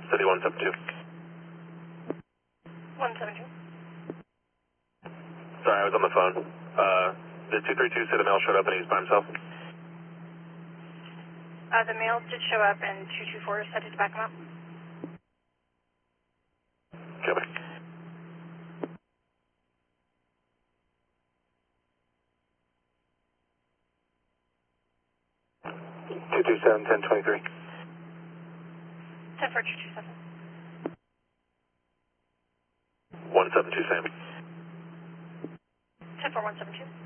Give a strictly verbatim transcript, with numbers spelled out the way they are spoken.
City one seven two. one seven two. Sorry, I was on the phone. Uh, the two three two said the male showed up and he's by himself. Uh, the male did show up and two two four said to back him up. Okay, bye. two two seven, ten twenty-three. ten four two two seven. one seven two, Sam. ten four one seven two.